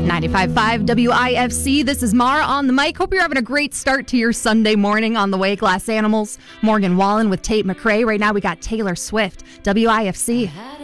95.5 WIFC. This is Mara on the mic. Hope you're having a great start to your Sunday morning. On the way, Glass Animals, Morgan Wallen with Tate McRae. Right now we got Taylor Swift, WIFC.